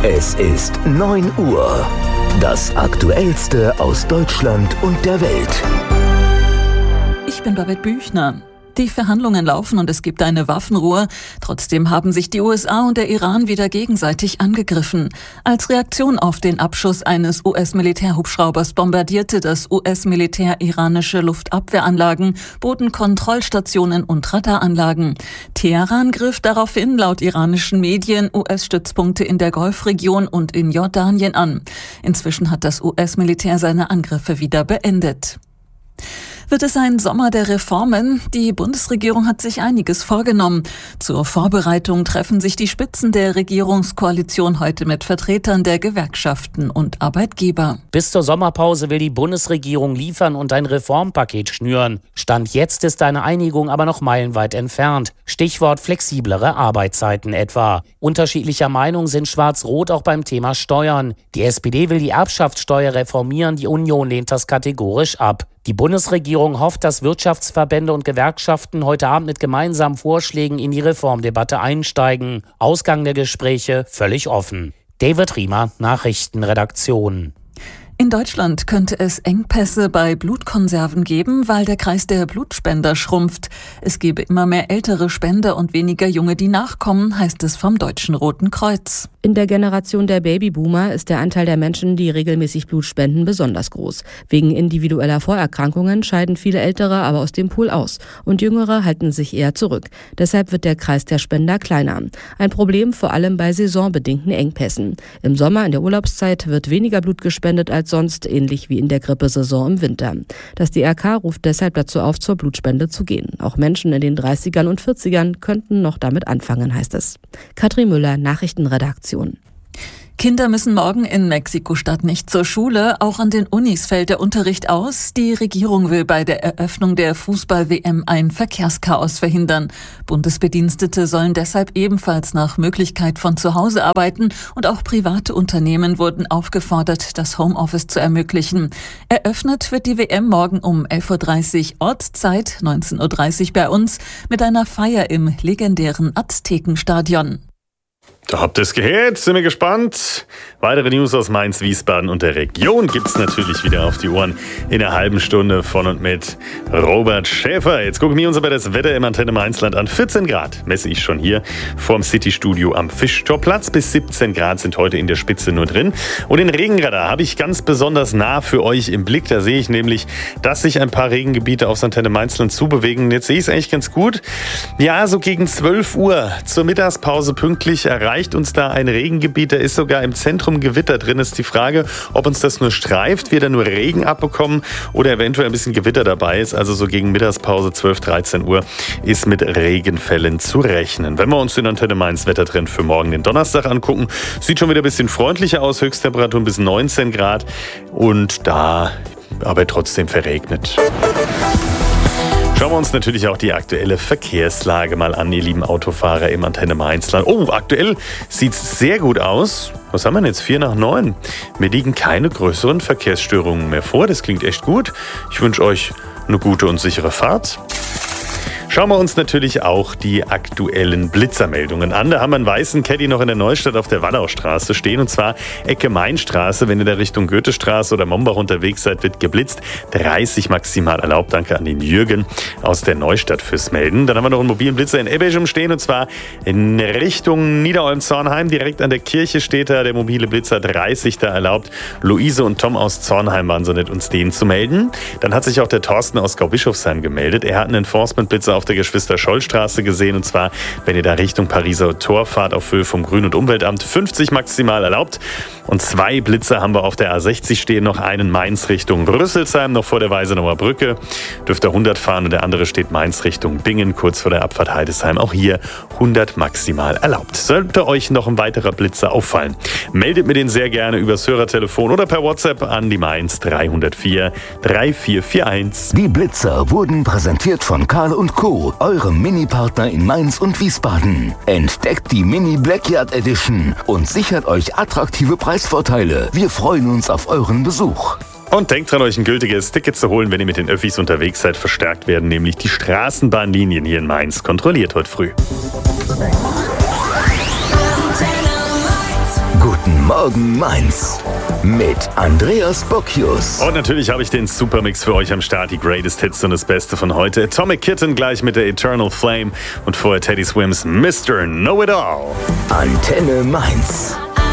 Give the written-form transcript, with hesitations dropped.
Es ist 9 Uhr. Das Aktuellste aus Deutschland und der Welt. Ich bin Babette Büchner. Die Verhandlungen laufen und es gibt eine Waffenruhe. Trotzdem haben sich die USA und der Iran wieder gegenseitig angegriffen. Als Reaktion auf den Abschuss eines US-Militärhubschraubers bombardierte das US-Militär iranische Luftabwehranlagen, Bodenkontrollstationen und Radaranlagen. Teheran griff daraufhin laut iranischen Medien US-Stützpunkte in der Golfregion und in Jordanien an. Inzwischen hat das US-Militär seine Angriffe wieder beendet. Wird es ein Sommer der Reformen? Die Bundesregierung hat sich einiges vorgenommen. Zur Vorbereitung treffen sich die Spitzen der Regierungskoalition heute mit Vertretern der Gewerkschaften und Arbeitgeber. Bis zur Sommerpause will die Bundesregierung liefern und ein Reformpaket schnüren. Stand jetzt ist eine Einigung aber noch meilenweit entfernt. Stichwort flexiblere Arbeitszeiten etwa. Unterschiedlicher Meinung sind Schwarz-Rot auch beim Thema Steuern. Die SPD will die Erbschaftssteuer reformieren, die Union lehnt das kategorisch ab. Die Bundesregierung hofft, dass Wirtschaftsverbände und Gewerkschaften heute Abend mit gemeinsamen Vorschlägen in die Reformdebatte einsteigen. Ausgang der Gespräche völlig offen. David Riemer, Nachrichtenredaktion. In Deutschland könnte es Engpässe bei Blutkonserven geben, weil der Kreis der Blutspender schrumpft. Es gebe immer mehr ältere Spender und weniger Junge, die nachkommen, heißt es vom Deutschen Roten Kreuz. In der Generation der Babyboomer ist der Anteil der Menschen, die regelmäßig Blut spenden, besonders groß. Wegen individueller Vorerkrankungen scheiden viele Ältere aber aus dem Pool aus und Jüngere halten sich eher zurück. Deshalb wird der Kreis der Spender kleiner. Ein Problem vor allem bei saisonbedingten Engpässen. Im Sommer in der Urlaubszeit wird weniger Blut gespendet als sonst, ähnlich wie in der Grippesaison im Winter. Das DRK ruft deshalb dazu auf, zur Blutspende zu gehen. Auch Menschen in den 30ern und 40ern könnten noch damit anfangen, heißt es. Katrin Müller, Nachrichtenredaktion. Kinder müssen morgen in Mexiko-Stadt nicht zur Schule. Auch an den Unis fällt der Unterricht aus. Die Regierung will bei der Eröffnung der Fußball-WM ein Verkehrschaos verhindern. Bundesbedienstete sollen deshalb ebenfalls nach Möglichkeit von zu Hause arbeiten und auch private Unternehmen wurden aufgefordert, das Homeoffice zu ermöglichen. Eröffnet wird die WM morgen um 11.30 Uhr Ortszeit, 19.30 Uhr bei uns, mit einer Feier im legendären Aztekenstadion. Da habt ihr es gehört, sind wir gespannt. Weitere News aus Mainz, Wiesbaden und der Region gibt's natürlich wieder auf die Ohren in einer halben Stunde von und mit Robert Schäfer. Jetzt gucken wir uns aber das Wetter im Antenne Mainzland an. 14 Grad messe ich schon hier vorm City-Studio am Fischtorplatz. Bis 17 Grad sind heute in der Spitze nur drin. Und den Regenradar habe ich ganz besonders nah für euch im Blick. Da sehe ich nämlich, dass sich ein paar Regengebiete aufs Antenne Mainzland zubewegen. Jetzt sehe ich es eigentlich ganz gut. Ja, so gegen 12 Uhr zur Mittagspause pünktlich erreicht uns da ein Regengebiet, da ist sogar im Zentrum Gewitter drin. Ist die Frage, ob uns das nur streift, wir dann nur Regen abbekommen oder eventuell ein bisschen Gewitter dabei ist. Also so gegen Mittagspause 12, 13 Uhr ist mit Regenfällen zu rechnen. Wenn wir uns den Antenne Mainz Wettertrend für morgen, den Donnerstag, angucken, sieht schon wieder ein bisschen freundlicher aus. Höchsttemperatur bis 19 Grad und da aber trotzdem verregnet. Schauen wir uns natürlich auch die aktuelle Verkehrslage mal an, ihr lieben Autofahrer im Antenne Mainzland. Oh, aktuell sieht es sehr gut aus. Was haben wir denn jetzt? 4 nach 9. Mir liegen keine größeren Verkehrsstörungen mehr vor. Das klingt echt gut. Ich wünsche euch eine gute und sichere Fahrt. Schauen wir uns natürlich auch die aktuellen Blitzermeldungen an. Da haben wir einen weißen Caddy noch in der Neustadt auf der Wallaustraße stehen. Und zwar Ecke Mainstraße. Wenn ihr da Richtung Goethestraße oder Mombach unterwegs seid, wird geblitzt. 30 maximal erlaubt. Danke an den Jürgen aus der Neustadt fürs Melden. Dann haben wir noch einen mobilen Blitzer in Ebbelgem stehen. Und zwar in Richtung Niederolm-Zornheim. Direkt an der Kirche steht da der mobile Blitzer. 30 da erlaubt. Luise und Tom aus Zornheim waren so nett, uns den zu melden. Dann hat sich auch der Thorsten aus Gaubischofsheim gemeldet. Er hat einen Enforcement-Blitzer auf der Geschwister-Scholl-Straße gesehen. Und zwar, wenn ihr da Richtung Pariser Tor fahrt, auf Höhe vom Grün- und Umweltamt, 50 maximal erlaubt. Und 2 Blitzer haben wir auf der A60 stehen. Noch einen Mainz Richtung Rüsselsheim, noch vor der Weisenauer Brücke. Dürft ihr 100 fahren und der andere steht Mainz Richtung Bingen, kurz vor der Abfahrt Heidesheim. Auch hier 100 maximal erlaubt. Sollte euch noch ein weiterer Blitzer auffallen, meldet mir den sehr gerne übers Hörertelefon oder per WhatsApp an die Mainz 304 3441. Die Blitzer wurden präsentiert von Karl & Co., eurem Mini-Partner in Mainz und Wiesbaden. Entdeckt die Mini Blackyard Edition und sichert euch attraktive Preisvorteile. Wir freuen uns auf euren Besuch. Und denkt dran, euch ein gültiges Ticket zu holen, wenn ihr mit den Öffis unterwegs seid. Verstärkt werden nämlich die Straßenbahnlinien hier in Mainz kontrolliert heute früh. Guten Morgen Mainz mit Andreas Bocchius. Und natürlich habe ich den Supermix für euch am Start, die Greatest Hits und das Beste von heute. Atomic Kitten gleich mit der Eternal Flame und vorher Teddy Swims Mr. Know-It-All. Antenne Mainz.